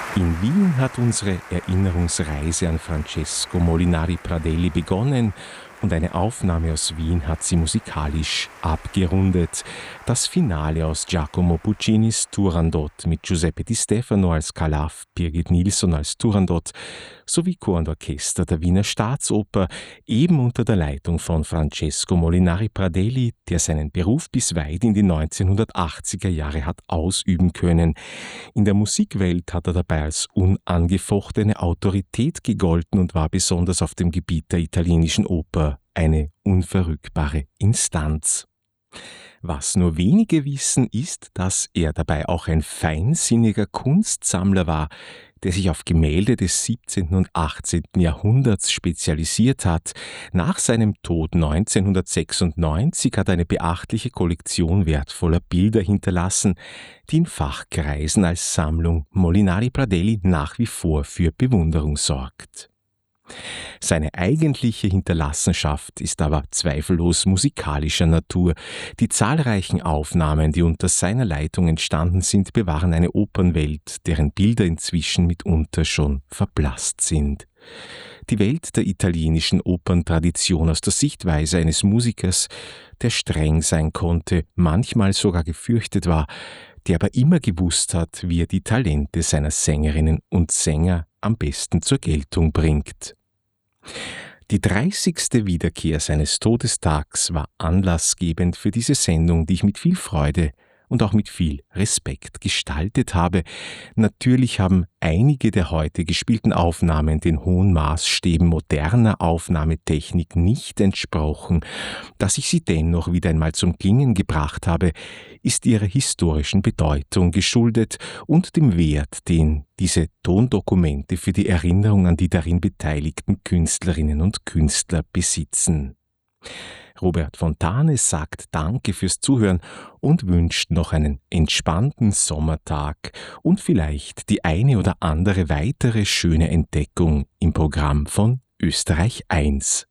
In Wien hat unsere Erinnerungsreise an Francesco Molinari Pradelli begonnen und eine Aufnahme aus Wien hat sie musikalisch abgerundet. Das Finale aus Giacomo Puccinis Turandot mit Giuseppe Di Stefano als Calaf, Birgit Nilsson als Turandot sowie Chor und Orchester der Wiener Staatsoper, eben unter der Leitung von Francesco Molinari Pradelli, der seinen Beruf bis weit in die 1980er Jahre hat ausüben können. In der Musikwelt hat er dabei als unangefochtene Autorität gegolten und war besonders auf dem Gebiet der italienischen Oper eine unverrückbare Instanz. Was nur wenige wissen, ist, dass er dabei auch ein feinsinniger Kunstsammler war, der sich auf Gemälde des 17. und 18. Jahrhunderts spezialisiert hat. Nach seinem Tod 1996 hat er eine beachtliche Kollektion wertvoller Bilder hinterlassen, die in Fachkreisen als Sammlung Molinari Pradelli nach wie vor für Bewunderung sorgt. Seine eigentliche Hinterlassenschaft ist aber zweifellos musikalischer Natur. Die zahlreichen Aufnahmen, die unter seiner Leitung entstanden sind, bewahren eine Opernwelt, deren Bilder inzwischen mitunter schon verblasst sind. Die Welt der italienischen Operntradition aus der Sichtweise eines Musikers, der streng sein konnte, manchmal sogar gefürchtet war, der aber immer gewusst hat, wie er die Talente seiner Sängerinnen und Sänger am besten zur Geltung bringt. Die 30. Wiederkehr seines Todestags war anlassgebend für diese Sendung, die ich mit viel Freude und auch mit viel Respekt gestaltet habe. Natürlich haben einige der heute gespielten Aufnahmen den hohen Maßstäben moderner Aufnahmetechnik nicht entsprochen. Dass ich sie dennoch wieder einmal zum Klingen gebracht habe, ist ihrer historischen Bedeutung geschuldet und dem Wert, den diese Tondokumente für die Erinnerung an die darin beteiligten Künstlerinnen und Künstler besitzen. Robert Fontane sagt Danke fürs Zuhören und wünscht noch einen entspannten Sommertag und vielleicht die eine oder andere weitere schöne Entdeckung im Programm von Österreich 1.